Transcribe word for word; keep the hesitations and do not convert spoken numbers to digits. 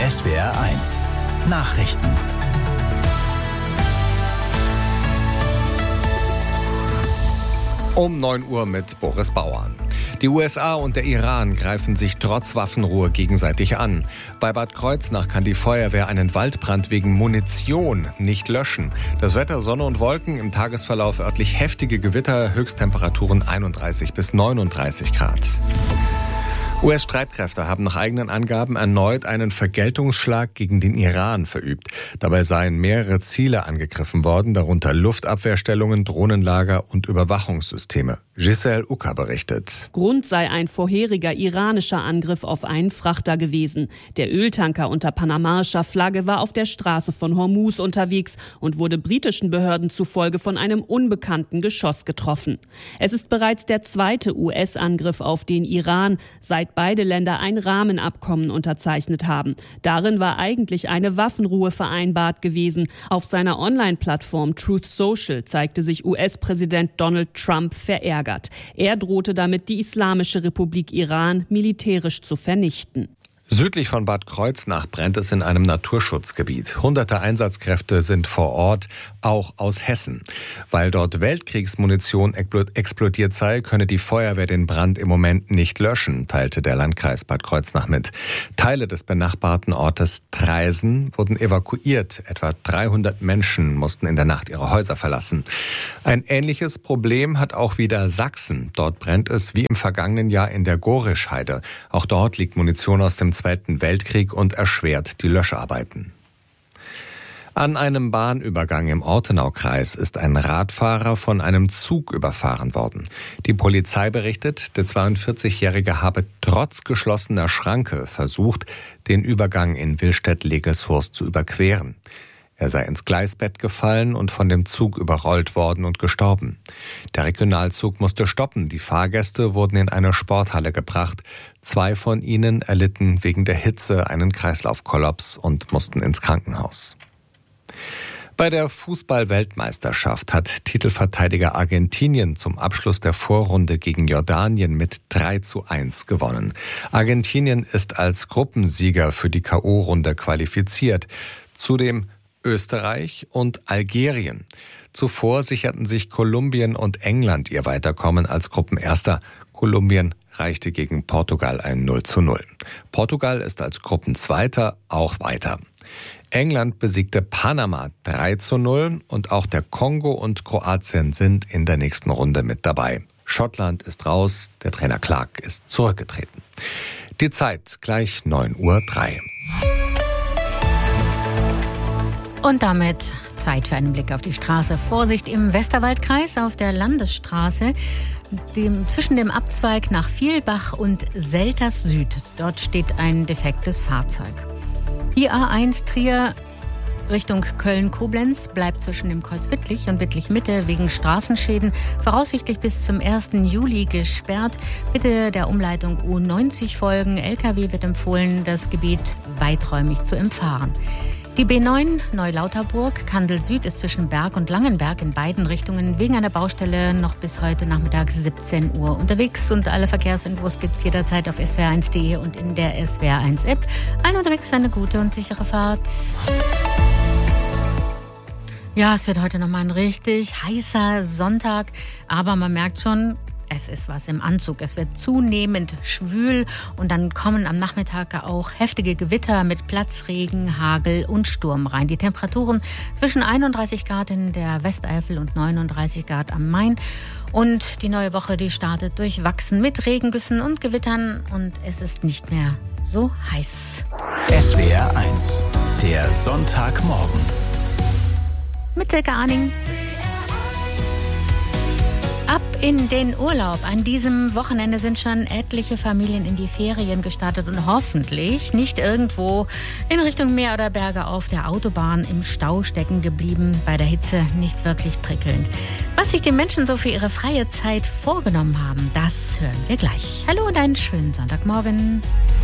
S W R eins Nachrichten. Um neun Uhr mit Boris Bauer. Die U S A und der Iran greifen sich trotz Waffenruhe gegenseitig an. Bei Bad Kreuznach kann die Feuerwehr einen Waldbrand wegen Munition nicht löschen. Das Wetter Sonne und Wolken, im Tagesverlauf örtlich heftige Gewitter, Höchsttemperaturen einunddreißig bis neununddreißig Grad. U S-Streitkräfte haben nach eigenen Angaben erneut einen Vergeltungsschlag gegen den Iran verübt. Dabei seien mehrere Ziele angegriffen worden, darunter Luftabwehrstellungen, Drohnenlager und Überwachungssysteme. Giselle Ucker berichtet. Grund sei ein vorheriger iranischer Angriff auf einen Frachter gewesen. Der Öltanker unter panamaischer Flagge war auf der Straße von Hormuz unterwegs und wurde britischen Behörden zufolge von einem unbekannten Geschoss getroffen. Es ist bereits der zweite U S-Angriff auf den Iran, seit beide Länder ein Rahmenabkommen unterzeichnet haben. Darin war eigentlich eine Waffenruhe vereinbart gewesen. Auf seiner Online-Plattform Truth Social zeigte sich U S-Präsident Donald Trump verärgert. Er drohte damit, die Islamische Republik Iran militärisch zu vernichten. Südlich von Bad Kreuznach brennt es in einem Naturschutzgebiet. Hunderte Einsatzkräfte sind vor Ort, auch aus Hessen. Weil dort Weltkriegsmunition explodiert sei, könne die Feuerwehr den Brand im Moment nicht löschen, teilte der Landkreis Bad Kreuznach mit. Teile des benachbarten Ortes Traisen wurden evakuiert. Etwa dreihundert Menschen mussten in der Nacht ihre Häuser verlassen. Ein ähnliches Problem hat auch wieder Sachsen. Dort brennt es wie im vergangenen Jahr in der Gorischheide. Auch dort liegt Munition aus dem Zweiten Weltkrieg und erschwert die Löscharbeiten. An einem Bahnübergang im Ortenaukreis ist ein Radfahrer von einem Zug überfahren worden. Die Polizei berichtet, der zweiundvierzigjährige habe trotz geschlossener Schranke versucht, den Übergang in Willstedt-Legelshorst zu überqueren. Er sei ins Gleisbett gefallen und von dem Zug überrollt worden und gestorben. Der Regionalzug musste stoppen. Die Fahrgäste wurden in eine Sporthalle gebracht. Zwei von ihnen erlitten wegen der Hitze einen Kreislaufkollaps und mussten ins Krankenhaus. Bei der Fußball-Weltmeisterschaft hat Titelverteidiger Argentinien zum Abschluss der Vorrunde gegen Jordanien mit drei zu eins gewonnen. Argentinien ist als Gruppensieger für die K O-Runde qualifiziert. Zudem Österreich und Algerien. Zuvor sicherten sich Kolumbien und England ihr Weiterkommen als Gruppenerster. Kolumbien reichte gegen Portugal ein null zu null. Portugal ist als Gruppenzweiter auch weiter. England besiegte Panama drei zu null und auch der Kongo und Kroatien sind in der nächsten Runde mit dabei. Schottland ist raus, der Trainer Clark ist zurückgetreten. Die Zeit gleich neun Uhr drei. Und damit Zeit für einen Blick auf die Straße. Vorsicht im Westerwaldkreis auf der Landesstraße dem, zwischen dem Abzweig nach Vielbach und Selters Süd. Dort steht ein defektes Fahrzeug. Die A eins Trier Richtung Köln-Koblenz bleibt zwischen dem Kreuz Wittlich und Wittlich-Mitte wegen Straßenschäden voraussichtlich bis zum ersten Juli gesperrt. Bitte der Umleitung U neunzig folgen. L K W wird empfohlen, das Gebiet weiträumig zu umfahren. Die B neun Neulauterburg, Kandel Süd ist zwischen Berg und Langenberg in beiden Richtungen wegen einer Baustelle noch bis heute Nachmittag siebzehn Uhr unterwegs. Und alle Verkehrsinfos gibt's jederzeit auf S W R eins punkt de und in der S W R eins App. Allen unterwegs eine gute und sichere Fahrt. Ja, es wird heute nochmal ein richtig heißer Sonntag, aber man merkt schon, es ist was im Anzug. Es wird zunehmend schwül und dann kommen am Nachmittag auch heftige Gewitter mit Platzregen, Hagel und Sturm rein. Die Temperaturen zwischen einunddreißig Grad in der Westeifel und neununddreißig Grad am Main. Und die neue Woche, die startet durchwachsen mit Regengüssen und Gewittern und es ist nicht mehr so heiß. S W R eins, der Sonntagmorgen. Mit Silke Arning. Ab in den Urlaub. An diesem Wochenende sind schon etliche Familien in die Ferien gestartet und hoffentlich nicht irgendwo in Richtung Meer oder Berge auf der Autobahn im Stau stecken geblieben. Bei der Hitze nicht wirklich prickelnd. Was sich die Menschen so für ihre freie Zeit vorgenommen haben, das hören wir gleich. Hallo und einen schönen Sonntagmorgen.